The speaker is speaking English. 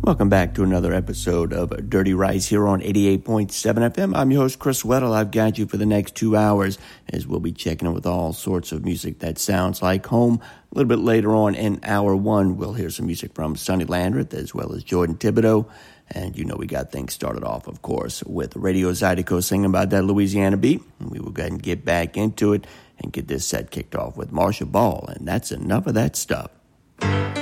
Welcome back to another episode of Dirty Rice here on 88.7 FM. I'm your host, Chris Weddle. I've got you for the next 2 hours as we'll be checking in with all sorts of music that sounds like home. A little bit later on in hour one, we'll hear some music from Sonny Landreth as well as Jordan Thibodeau. And you know we got things started off, of course, with Radio Zydeco singing about that Louisiana beat. And we will go ahead and get back into it and get this set kicked off with Marcia Ball. And that's enough of that stuff.